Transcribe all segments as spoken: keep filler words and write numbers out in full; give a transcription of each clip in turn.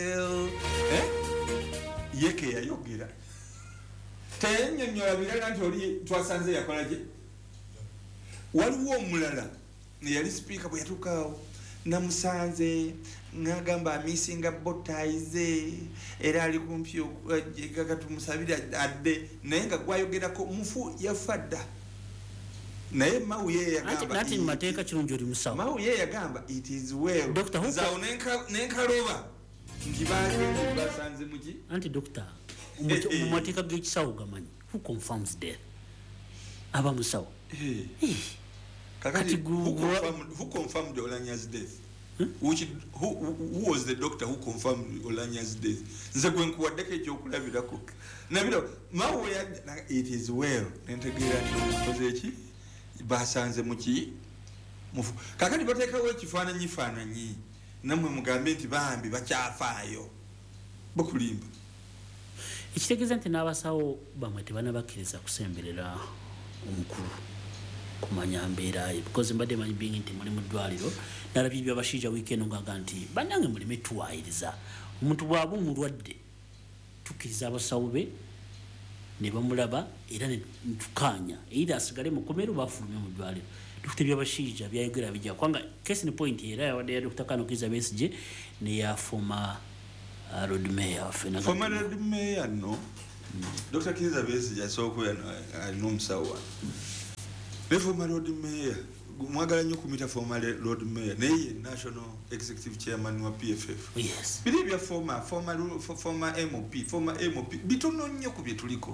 eh yeke yayogera tenyonyola birala nti oli twasanze yakolaje waliwo omulala yali speaker bwe yatukawo namusanze ngagamba amisinga botaize era ali kumpyo gagatumusabira adde naye nga gwayogerako mufu yafadda naye mau ye yagamba nati mateeka kirungi oli musawo mau ye yagamba it is well Doctor zawo nenka nenkaloba ntibaje basanze muki anti doctor mu mateeka g'ekisawo gamanyi who confirms death aba musawo eh kakati who confirmed who confirmed Olanya's death hmm? which who, who who was the doctor who confirmed Olanya's death nze gwenkuwaddeko ekyokulabirako nabira mau ya it is well nentegera ndokoze eki basanze muki mufu kakati bateekawo ekifaananyi faananyi namwe mugambe nti bambi bakyafaayo bakulimba ekitegeeza nti n'abasawo bamwe tebanabakkiriza kusemberera omukulu kumanya mbeera ye because mbadde manyi bingi nti muli mu ddwaliro nalabye byabashiija wiikendi ngaga nti bannange muleme tuwaayiriza omuntu bw'aba omulwadde tukkiriza abasawo be ne bamulaba era ne tukaanya either asigale mu kkomero bafulumye mu ddwaliro dr byabashiija byayogera bijja kwanga case ni point era yawadde ya Dr Kano Kiza Besigye ne ya former uh, road mayor fena former road mayor no mm. Dr Kiza Besigye asoko ya no msawa ne former road mayor mwagala nnyo kumita former road mayor naye national executive chairman wa P F F yes bili bya former former former M O P former M O P bitono nnyo ku bye tuliko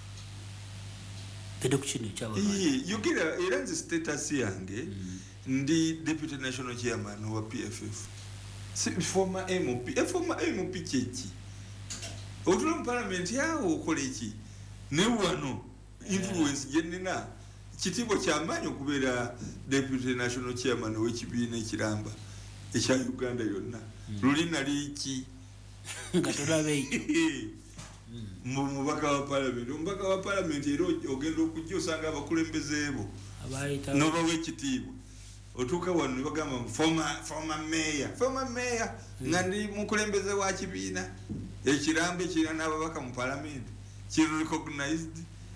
pedokchini chawa you get a iranzi status yange mm. ndi deputy national chairman wa P F F si former M O P e former M O P chechi otulo mu parliament yawo okoleki ne wano influence jenina kitibo kyamanyi okubeera deputy national chairman w'ekibiina ekiramba ekya Uganda yonna mm. lulina liki nga tolabe ekyo mubaka wa parliament mubaka wa parliament era ogenda okujja osanga abakulembezeebo noba w'ekitiibwa otuuka wano ne bagamba former former mayor former mayor mm. nga ndi mukulembeze wa kibiina ekiramba ekirina n'ababaka mu parliament kiri recognized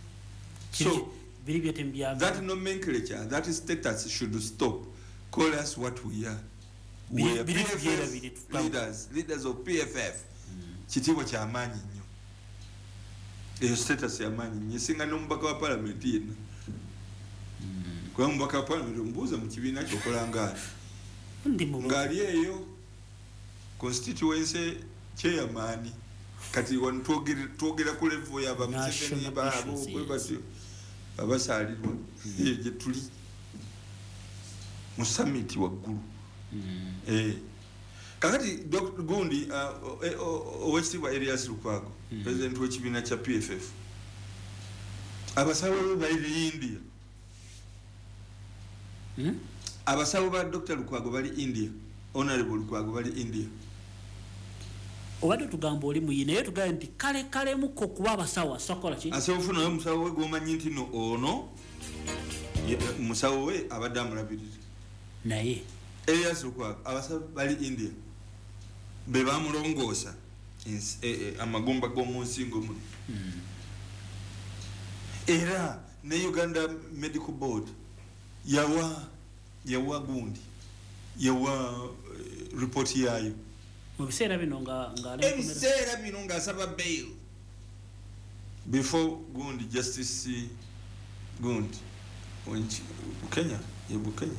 so that nomenclature, that status should stop. Call us what we are. We are P F F leaders, leaders of P F F. Chitibo cha amani nyo. Eyo status ya amani nyo. Singa numbaka wa parliament yena. Kwa mbaka wa parliament mbuza mchibina chokola ngari. Ngari eyo constituency chairman. Kati wanu tuogera kulevo ya ba msefeni ya ba habo kwebasi. Abasalirwa ye tuli mu summit wa guru eh kakati Doctor Gundi owekitibwa Elias Lukwago president w'ekibiina kya P F F abasawo bali India abasawo ba Doctor Lukwago bali India honorable Lukwago bali India obadde tugamba oli muyine naye tugaye nti kale kale muko kuba abasawo asakola ki asawo funa omusawo we gomanyi nti no ono omusawo we abadde amulabirira naye Elias Lukwago abasawo bali India be bamulongoosa amagumba g'omu nsingo muno era ne Uganda Medical Board yawa yawa Gundi yawa report yayo mubisera bino nga ngale ebisera bino nga asaba bail before Gundi justice Gundi onchi Kenya yebu Kenya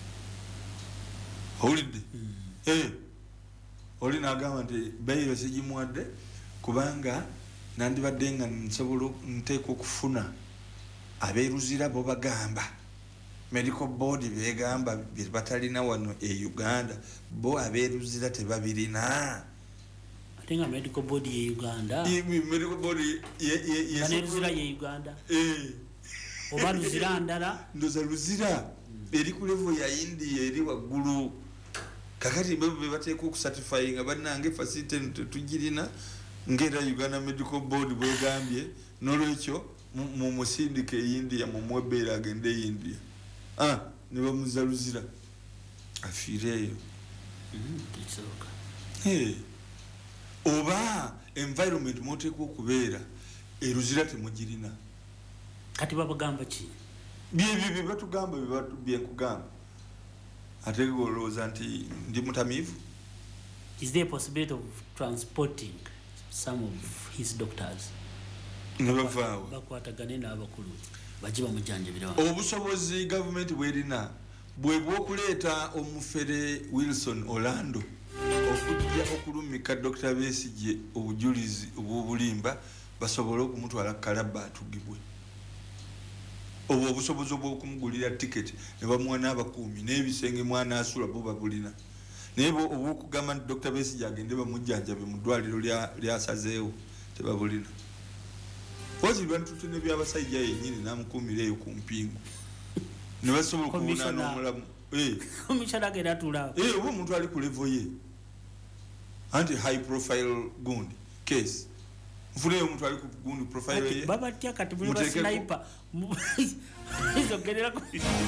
holiday mm. eh oli nagamba nti bail sijimwadde kubanga nandi badenga nsobolo nteko kufuna aberuzira bo bagamba medical board begamba batalina wano e Uganda bo aberuzira tebabirina atenga medical board ye Uganda ye medical board ye ye ye aneruzira ye Uganda eh obaluzira ndala ndoza ruzira eri ku level ya India eri wagulu kakati bebe bateko ku certifying abanange facility tujirina ngera Uganda Medical Board bwegambye nolwekyo mu musindike India mu mwebera agende India ah ne bamuzaluzira afireyo mhm kitsoka eh oba environment moteekwa okubeera eruzira temugirina kati babagamba ki byebyo bye batugamba byenkugamba ate olowooza nti ndi mutamiivu. Is there a possibility of transporting some of his doctors nebavaawo bakwatagane n'abakulu bajje bamujjanjabira obusobozi gavumenti bwerina bwe bw'okuleeta omufere Wilson Orlando okujja okulumika Doctor Besigye obujulizi obw'obulimba basobole okumutwala kalaba atugibwe obwo obusobozi obw'okumugulira tiketi ne bamuwa n'abakuumi n'ebisenge mwana asula bo babulina naye obw'okugamba nti Doctor Besigye agende bamujjanjabe mu ddwaliro lyasazeewo tebabulina. Wazirwa ntutune by'abasajja yennyini n'amukuumira eyo ku mpingu ne basobola okubona n'omulamu komisana agenda atula oba omuntu ali ku levo ye anti high profile gundi case nfuneyo omuntu ali ku gundi profile ye babatya kati buli ba sniper izogerera ku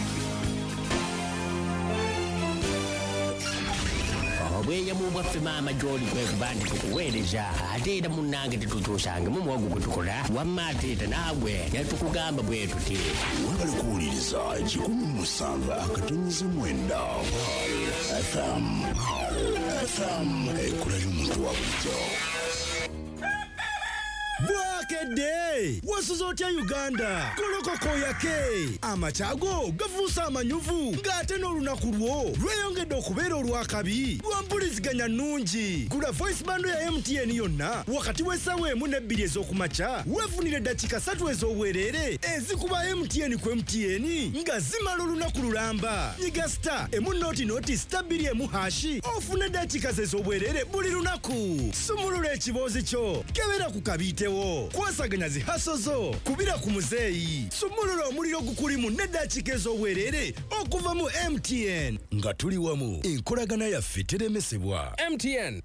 obweya mu bwaffe maama gy'oli kwekubandi tukuweereza ate era munnange tetukyusange mu muwogo gwe tukola wamma ateeta naagwe netukugamba bwe tuti webale kuwuliriza kikumi mu musanvu akatonnyeza mwenda F M F M ekula y'omuntu wa bulijjo. Bwakedde wasuza otya Uganda kolokoko yake amacyago gafuusa amanyuvu ng'ate n'olunaku lwo lweyongedde okubeera olwakabi lwa mpuliziganya nnungi. Gula voice bando ya M T N yonna wakati w'essaawa emu n'ebbiri ez'okumakya weefunire eddakiika ssatu ez'obwereere ezikuba M T N ku M T N nga zimala olunaku lulamba. Nyiga star emu nooti nooti star bbiri emu hashi ofune eddakiika ze ez'obwereere buli lunaku. Sumulula ekiboozi kyo kebera ku kabiite kwasaganya zihasozo kubira ku muzeeyi sumulula omuliro gukulimu n'eddakiika ez'obwereere okuva mu M T N nga tuli wamu enkolagana yaffe teremesebwa. M T N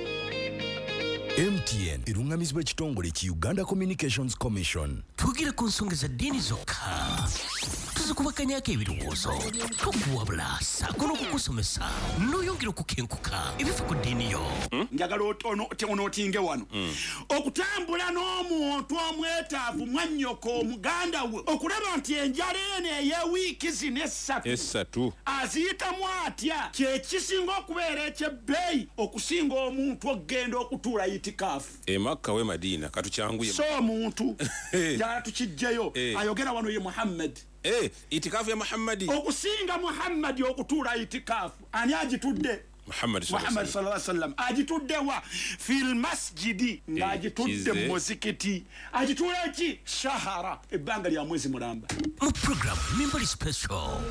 M T N erungamizibwa ekitongole ki Uganda Communications Commission. twogere ku nsonga za ddiini zokka tuzikubakanyako ebirowoozo tokuwabula saako n'okukusomesa n'oyongera okukenkuka ebifa ku ddiini yo. njagala onootinge wano okutambula n'omuntu omwetaavu mwannyoko omuganda we okulaba nti enjala eno ey'ewiiki zino essatu essatu aziyitamu atya kye kisinga okubeera ekyebbeeyi okusinga omuntu okgenda okutuula itikaafu emakka we madiina katukyanguye so omuntu njala tukijjeyo ayogera wano ye Muhammad. Eh, itikafu ya Muhammadi. Okusinga Muhammadi okutuula itikafu ani agitudde? Muhammad sallallahu alaihi wasallam agitudde wa fil masjidi ng'agitudde mu muzikiti agituula ki shahara ebbanga lya mwezi mulamba. Mu program Mimbali Special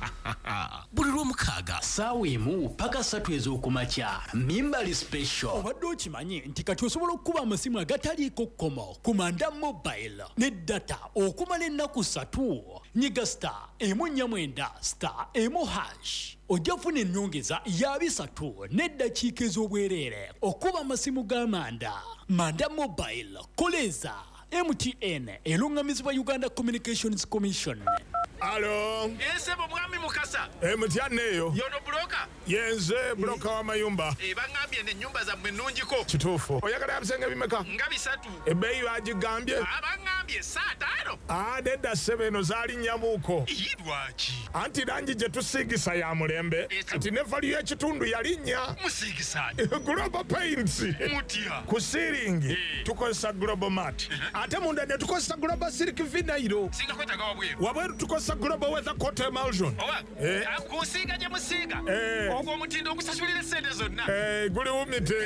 buli lw'omukaaga ssaawa emu paka ssatu ez'okumakya Mimbali Special. Obadde okimanyi nti kati osobola okukuba amasimu agataliiko kkomo ku Manda Mobile ne data okumala ennaku ssatu. Nyiga star emu nnya mwenda star emu hash ojja kufuna ennyongeza ya bisatu n'eddakiika ez'obwereere okuba amasimu ga Manda. Manda Mobile koleza M T N elungamizibwa Uganda Communications Commission. Alo. Ese mwami mukasa. M T N eyo. Yono bloka. Yenze bloka wa mayumba. E bangambye ne nyumba za mwenunjiko. Kituufu. Oyagala yabisenge bimeka? Nga bisatu. Ebbeeyi bagigambye. Abangambye saa taano. Ah, nedda sebeno zaali nnyamuuko. Yidwaki. Anti langi gye tusiigisa ya mulembe. Kati ne valiyo ekitundu yalinnya. Musiigisaani. Global Paints. Mutya. Ku siiringi tukozesa Global Mat. Ate munda ne tukozesa Global Silk Vinyl. Singa kwetaga wabweru. Wabweru tukozesa Global Weather Coat Emulsion. Owa. Eh. Akusiiga gye musiiga. Eh. Ogwo omutindo ogusasulira sente zonna. Eh, guli wumite.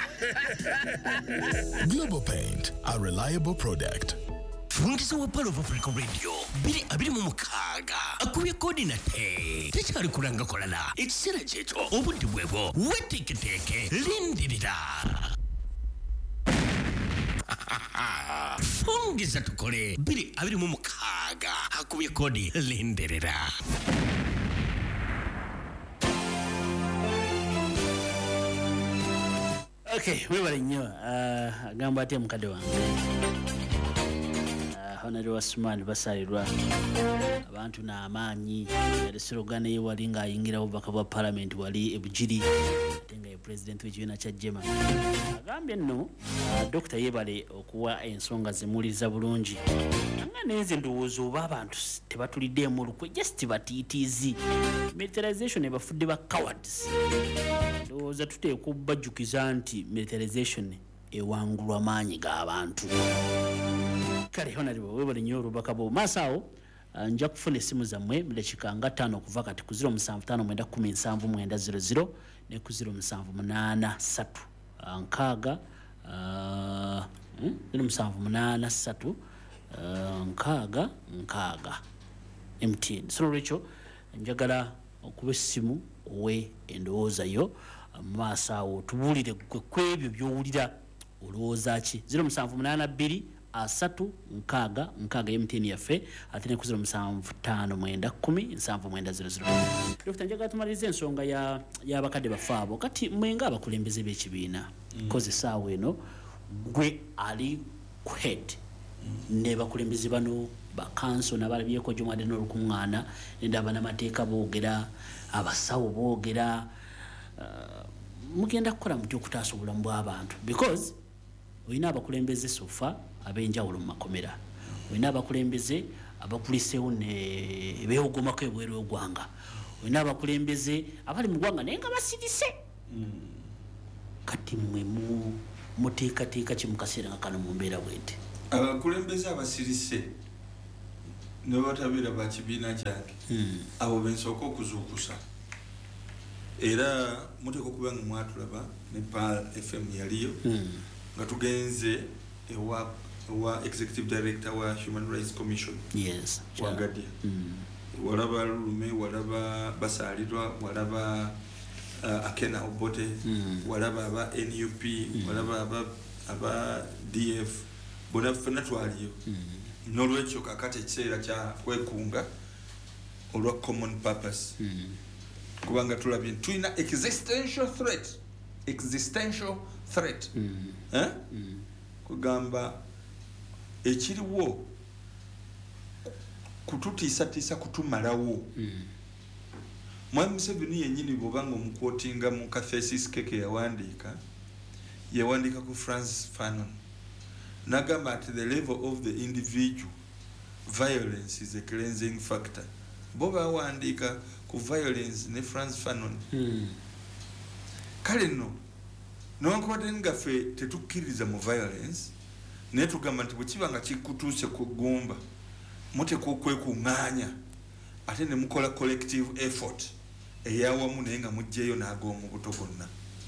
Global Paint, a reliable product. Fungiza wa Palo of Africa Radio biri abiri mu mukaaga akubye kodi na te tekyali kulanga kolala ekiseera kyekyo obudde bwebwo weteeketeeke lindirira fungiza tukole biri abiri mu mukaaga akubye kodi lindirira. Okay, webale nnyo agamba atya mukadde wange Honorable Wasman basalirwa abantu na amaanyi eresorogana yewali nga ayingira obubaka bwa parliament wali ebujiri tenga ye president w'ekibiina kya Jema agambye nno Dr. Yebale okuwa ensonga zimuliza bulungi nga neze ndowooza oba abantu tebatulidde mu lukwe just batiitiizi militarization ebafudde ba cowards ndowooza tuteekwa okubajjukiza nti militarization ewangulwa amaanyi g'abantu kale Honorable Webale nnyo olubaka bwo maasawo nja kufuna essimu zammwe mulekika nga ttaano okuva kati ku zero seven five nine one zero seven nine zero zero ne ku zero seven eight three nkaaga zero seven eight three nkaaga nkaaga M T N so Rachel njagala okuba essimu owe endowooza yo maasawo tubuulire kwebyo by'owulira olowooza ki zero seven eight two asatu nkaaga nkaaga M T N yaffe ate ne ku zero seven five nine one zero seven nine zero zero. Dr. njagala tumalirize ensonga ya y'abakadde bafaabo kati mwenga abakulembeze b'ekibiina koze saawa eno gwe ali ku head ne bakulembeze bano bakanso n'abalabyeko gy'omwadde n'olukuŋŋaana n'endaba n'amateeka boogera abasawo boogera mugenda kukola mutya okutaasa obulamu bw'abantu because olina abakulembeze sofa ab'enjawulo mu makomera olina abakulembeze abakuliseewo ne beewogomako ebweru w'eggwanga olina abakulembeze abali mu ggwanga naye nga basirise kati mmwe muteekateeka ki mu kaseera nga kano mu mbeera bwete abakulembeze abasirise ne batabeera ba kibiina kyange abo bensooka okuzuukusa era muteeka okuba nga mwatulaba ne P A L F M yaliyo nga tugenze ewa wa executive director wa Human Rights Commission yes wagadia mm. walaba Lume walaba basalirwa walaba uh, Akena Obote mm. walaba aba N U P mm. walaba aba aba D F bona fena twaliyo mm. nolwekyo kakati ekiseera kya kwekunga olwa common purpose mm. kubanga tulabye tulina existential threat existential threat mm. eh mm. kugamba ekiriwo kututiisatiisa kutumalawo mm. Mwami Museveni yennyini bw'obanga omukwotinga mu kathesis keke yawandiika yawandiika ku Francis Fanon n'agamba at the level of the individual violence is a cleansing factor bo bawandiika ku violence ne Francis Fanon mm. kale nno newankubadde ngaffe tetukkiririza mu violence naye tugamba nti bwe kiba nga kikutuuse ku ggumba muteekwa okwekuŋŋaanya ate ne mukola collective effort eyawamu naye nga muggyeyo n'ag'omu buto gonna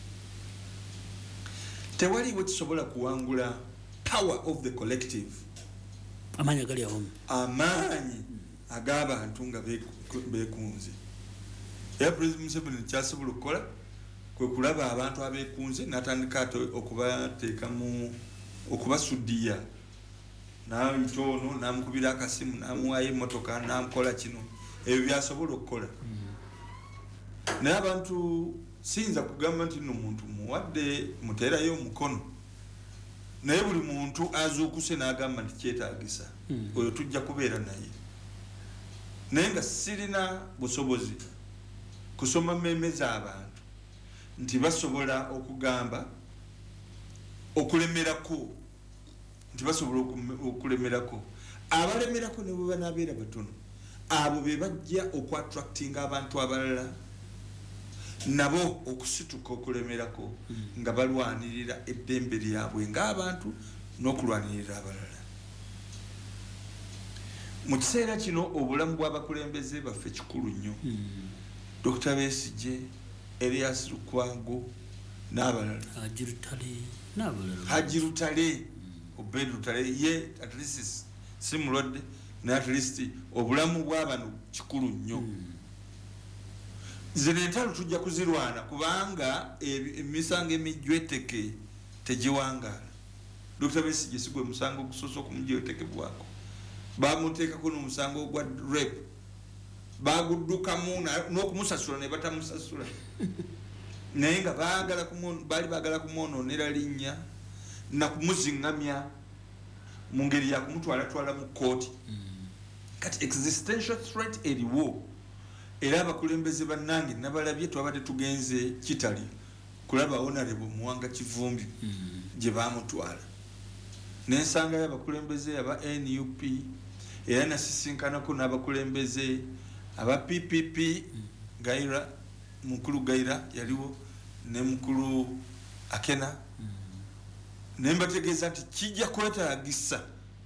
tewaliwo kisobola kuwangula power of the collective amaanyi agali awamu amaanyi ag'abantu nga beekunze era President Museveni kyasobola okukola kwe kulaba abantu abeekunze n'atandika ate okubateeka mu okubasuddiya n'ayita ono n'amukubira akasimu n'amuwaayo emmotoka n'amukola kino ebyo byasobola okukola naye abantu siyinza kugamba nti nno muntu muwadde muteerayo omukono naye buli muntu azuukuse n'agamba nti kyetaagisa oyo tujja kubeera naye naye nga sirina busobozi kusoma mmeeme z'abantu nti basobola okugamba okulemerako nti basobola okulemerako abalemerako ne bwe banaabeera batono abo be bajja okwatractinga abantu abalala nabo okusituka okulemerako nga balwanirira eddembe lyabwe ng'abantu n'okulwanirira abalala mu kiseera kino obulamu bw'abakulembeze baffe kikulu nnyo Doctor Besigye Elias Lukwago n'abalala Haji Lutale n'abalala Haji Lutale Obed Lutale ye at least simulodde na at least obulamu bw'abano kikulu nnyo zino entalo tujja kuzirwana kubanga emisango emijweteke tegiwangaala Doctor Besigye si gwe musango ogusoose okumujwetekebwako bamuteekako n'omusango ogwa rape baguddukamu n'okumusasula ne batamusasula naye nga baagala baali baagala kumwonoonera linnya na kumuziŋŋamya mu ngeri ya kumutwala twala mu kooti kati existential threat eriwo era abakulembeze bannange nabalabye twabadde tugenze Kitali kulaba honorable Muwanga Kivumbi gye bamutwala nensanga y'abakulembeze aba N U P era nasisinkanako n'abakulembeze aba P P P Gaira mukulu Gaira yaliwo ne mukulu Akena nembategeeza nti kijja kwetaagisa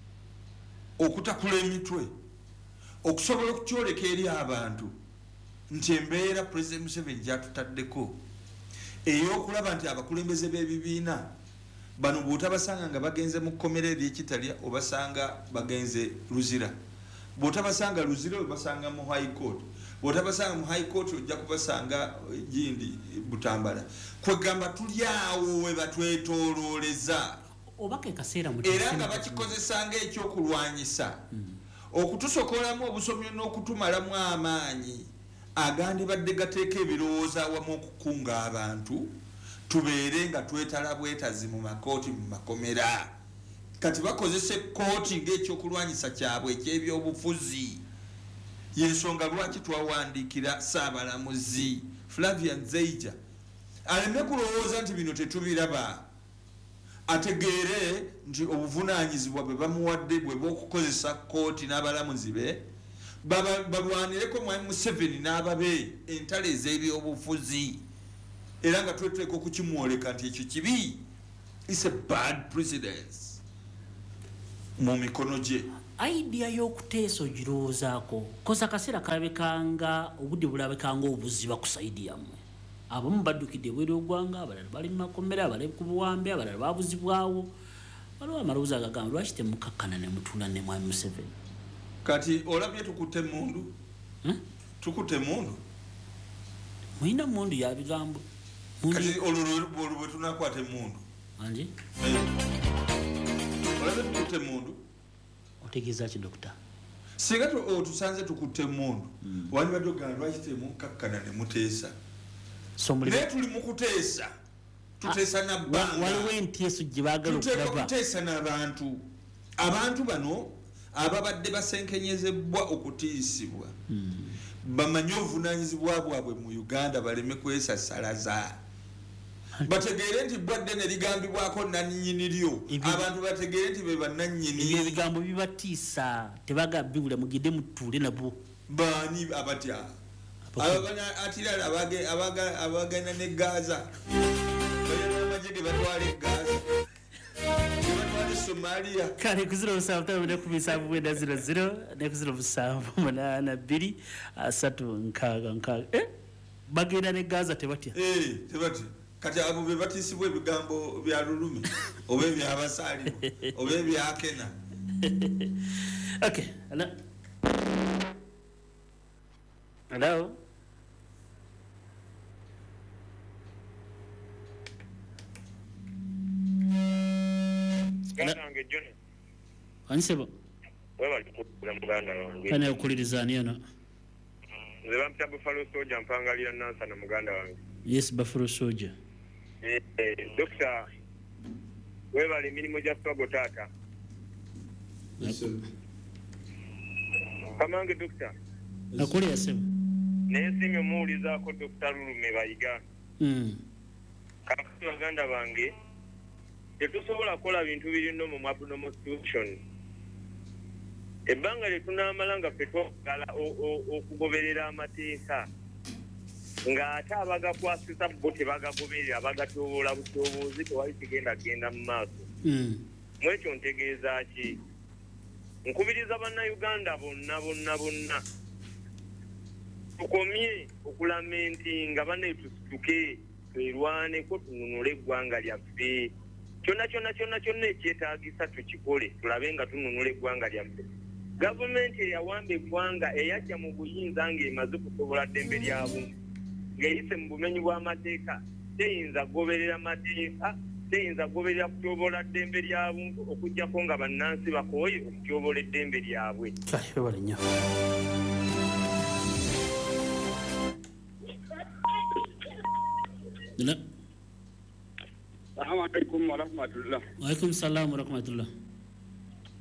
okutakula emitwe okusobola okukyoleka eri abantu nti embeera President Museveni gyatutaddeko ey'okulaba nti abakulembeze b'ebibiina bano bw'otabasanga nga bagenze mu kkomera ery'Ekitalya obasanga bagenze Luzira bw'otabasanga Luzira obasanga mu High Court bw'otabasanga mu High Court ojja kubasanga Gindi Butambala kwegamba tuli awo we batwetoolooleza obake kaseera mu era nga bakikozesanga ekyokulwanyisa okutusokolamu obusomyo n'okutumalamu amaanyi agandi badde gateeka ebirowoozo awamu okukunga abantu tubeere nga twetala bwetazi mu makooti mu makomera kati bakozesa ekkooti ng'ekyokulwanyisa kyabwe eky'ebyobufuzi yensonga lwaki twawandiikira Saabalamuzi Flavian Zeija aleme kulowooza nti bino tetubiraba ategeere nti obuvunaanyizibwa bwe bamuwadde bwe bw'okukozesa kkooti n'abalamuzi be balwanireko Mwami Museveni n'ababe entale ez'ebyobufuzi era nga tweteeka okukimwoleka nti ekyo kibi is a bad precedence mu mikono gye idea y'okuteesa ogirowoozaako koza kaseera kalabekanga obudde bulabekanga obuziba ku saidi yammwe abamu baddukidde ebweru ogwanga abalala bali mu makomera abalala ku buwambe abalala babuzibwawo waliwo amaloboozi agagamba lwaki temukakkana ne mutuula ne Mwami Museveni kati olabye tukutte mundu tukutte mundu mulina mundu ya bigambo kati olwo bwe tunakwata emundu andi olabye tukutte mundu otegeeza ki dokita singa tusanze tukutte mundu wali badde ogamba lwaki temukakkana ne muteesa naye tuli mu kuteesa tuteesa nabbanga waliwo enteeso gye baagala tuteeka okulaba kuteesa n'abantu abantu bano ababadde basenkenyezebwa okutiisibwa bamanye obuvunaanyizibwa bwabwe mu Uganda baleme kwesasalaza bategeere nti bwadde ne ligambibwako nannyini lyo abantu bategeere nti be bannannyini ebyo ebigambo bibatiisa tebagambibule mugende mutuule nabo baani abatya atirala abagenda ne Gaza balina amagye ge batwala e Gaza Somalia kale kuzira musanvu tano ne ku misanvu mwenda ziro ziro ne kuzira musanvu munaana bbiri asatu nkaaga nkaaga eh bagenda ne Gaza tebatya eh tebatya kati abo be batisibwa ebigambo bya lulumi oba ebyabasaaliro oba ebyakena okay hello hello Ganange Johnny. Ansebo. Wewe alikuwa muganda wange. Kana ukuliriza ani ono? Nze bampita Buffalo Soldier mpangalira nansa na muganda wange. Yes, Buffalo Soldier. Eh, eh Doctor wewe ali milimo gya swago tata. Yes. Kamange Doctor. Nakuli yasema. Nesimye muuliza ko Doctor Lulume bayiga. Mm. Kakati baganda bange tetusobola kola bintu birino mu abnormal situation. Ebbanga lyetunaamalanga ffe twagala okugoberera amateeka nga ate abagakwasisa bo tebagagoberera bagatoobola butoobozi tewali kigenda genda mu maaso. Mu ekyo ntegeeza ki? Nkubiriza bannayuganda bonna bonna bonna tukomye okulamentinga banne tusituke twerwaneko tununule eggwanga lyaffe. Kyonna kyonna kyonna kyonna ekyetaagisa tukikole tulabe nga tununula eggwanga lyaffe. Gavumenti eyawamba eggwanga eyajja mu buyinza ng'emaze kusobola ddembe lyabuntu ng'eyise mu bumenyi bw'amateeka teyinza kugoberera mateeka teyinza kugoberera kutyobola ddembe lyabuntu okuggyako nga bannansi bakooye okutyobola eddembe lyabwe. Webale nnyo. Assalamu alaikum wa rahmatullah. Wa alaikum salam wa rahmatullah.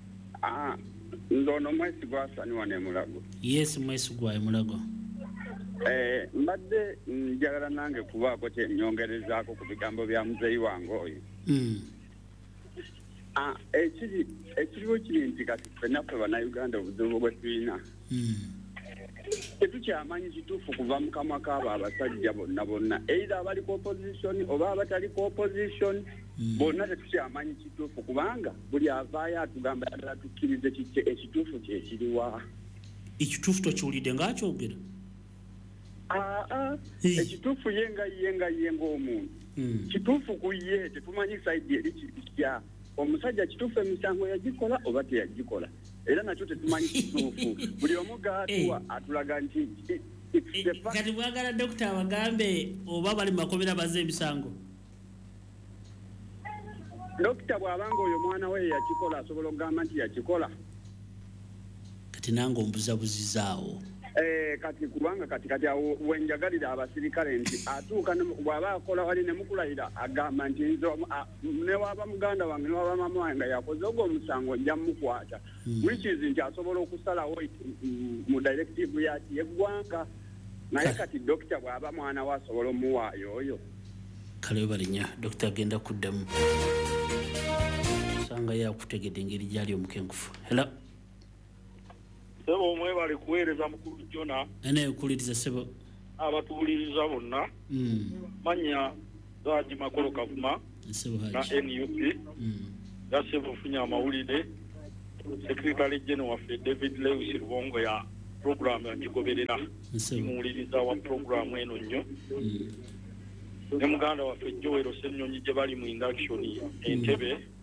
Ah, ndono mwesi gwasani wane mulago. Yes, mwesi gwa mulago. Eh, mbadde njagala nange kubaako kye nyongerezaako ku bigambo bya muzeeyi wange oyo. Mm. Ah, ekiri ekiriwo kiri nti kati ffenna ffe bannayuganda obuzibu bwe tulina. Mm. Tetukyamanyi kituufu kuva mu kamwa k'abo abasajja bonna bonna either abali ku opposition oba abatali ku opposition bonna tetukyamanyi kituufu kubanga buli avaayo atugamba ddala tukkirize ekituufu kyekiriwa. Ekituufu tokiwulidde ng'akyogera? Aa, ekituufu ye nga ye nga ye ng'omuntu. Kituufu ku ye tetumanyi sayidi eri kitya. Omusajja kituufu emisango yagikola oba teyagikola. Era nakyo tetumanyi kituufu. Buli omu gaatuwa atulaga nti kati bwagala dokita abagambe oba bali mu makomera baze emisango. Dokita bw'abanga oyo mwana we yakikola asobola okugamba nti yakikola. Kati nange ombuzabuzizaawo. Eh, kati kubanga kati kati wenjagalira abasirikale nti atuuka bw'aba akola wali ne mukulayira agamba nti nzo ne waba muganda wange ne waba mama wange yakoze ogwo omusango nja mukwata. Which is nti asobola okusalawo mu directive yati yeggwanga. Naye kati dokita bw'aba mwana we asobola omuwaayo oyo. Kale balinya dokita agenda kuddamu. Sanga yakutegedde engeri gyali omukenkufu. Hello. Sebo mwe bali kuweereza mukulu Jona. Ene ukuliriza sebo. Abatuuliriza bonna. Mm. Manya Zaji Makolo Kavuma. Sebo na haji. N U P. Mm. Ya sebo funya amawulire. Secretary General waffe David Lewis Rubongo ya program ya kigoberera. Muwuliriza wa program eno nnyo. Mm. Ne muganda waffe Joel Osennyonyi gye bali mu induction Entebbe